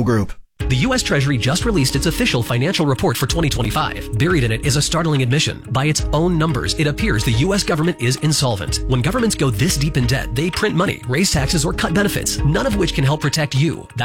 Group. The U.S. Treasury just released its official financial report for 2025. Buried in it is a startling admission. By its own numbers, it appears the U.S. government is insolvent. When governments go this deep in debt, they print money, raise taxes, or cut benefits, none of which can help protect you.